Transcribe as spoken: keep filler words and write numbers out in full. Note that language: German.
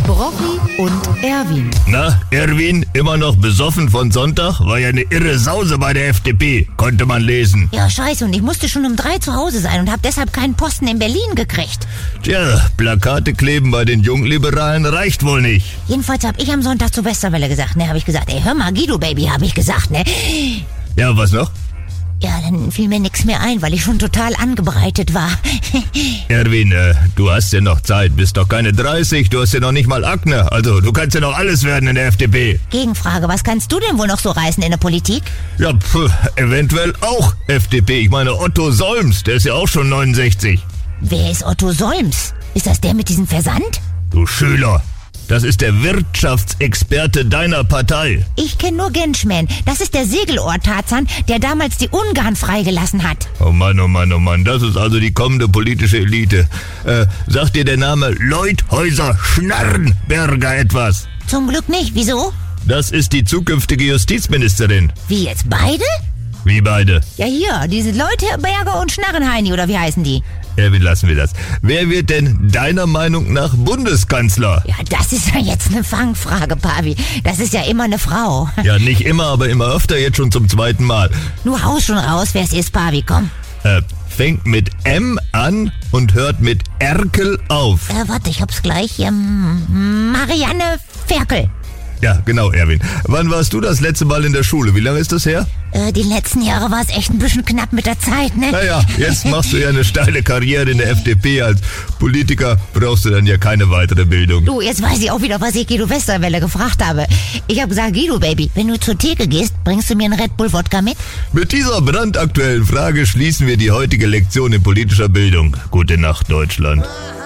Brocchi und Erwin. Na, Erwin, immer noch besoffen von Sonntag? War ja eine irre Sause bei der F D P, konnte man lesen. Ja, scheiße, und ich musste schon um drei zu Hause sein und habe deshalb keinen Posten in Berlin gekriegt. Tja, Plakate kleben bei den Jungliberalen reicht wohl nicht. Jedenfalls habe ich am Sonntag zur Westerwelle gesagt, ne, habe ich gesagt, ey, hör mal, Guido Baby, habe ich gesagt, ne. Ja, was noch? Ja, dann fiel mir nichts mehr ein, weil ich schon total angebreitet war. Erwin, äh, du hast ja noch Zeit, bist doch keine dreißig, du hast ja noch nicht mal Akne, also du kannst ja noch alles werden in der F D P. Gegenfrage, was kannst du denn wohl noch so reißen in der Politik? Ja, pf, eventuell auch F D P. Ich meine, Otto Solms, der ist ja auch schon neunundsechzig. Wer ist Otto Solms? Ist das der mit diesem Versand? Du Schüler, das ist der Wirtschaftsexperte deiner Partei. Ich kenne nur Genschman. Das ist der Segelohr-Tarzan, der damals die Ungarn freigelassen hat. Oh Mann, oh Mann, oh Mann, das ist also die kommende politische Elite. Äh, sagt dir der Name Leuthäuser Schnarrenberger etwas? Zum Glück nicht. Wieso? Das ist die zukünftige Justizministerin. Wie jetzt, beide? Wie beide? Ja, hier, diese Leute, Berger und Schnarrenheini, oder wie heißen die? Erwin, lassen wir das. Wer wird denn deiner Meinung nach Bundeskanzler? Ja, das ist ja jetzt eine Fangfrage, Pavi. Das ist ja immer eine Frau. Ja, nicht immer, aber immer öfter, jetzt schon zum zweiten Mal. Nur haus schon raus, wer es ist, Pavi, komm. Äh, fängt mit M an und hört mit Erkel auf. Äh, warte, ich hab's gleich. Ähm, Marianne Ferkel. Ja, genau, Erwin. Wann warst du das letzte Mal in der Schule? Wie lange ist das her? Äh, die letzten Jahre war es echt ein bisschen knapp mit der Zeit, ne? Naja, jetzt machst du ja eine steile Karriere in der F D P. Als Politiker brauchst du dann ja keine weitere Bildung. Du, jetzt weiß ich auch wieder, was ich Guido Westerwelle gefragt habe. Ich habe gesagt, Guido Baby, wenn du zur Theke gehst, bringst du mir einen Red Bull Wodka mit? Mit dieser brandaktuellen Frage schließen wir die heutige Lektion in politischer Bildung. Gute Nacht, Deutschland.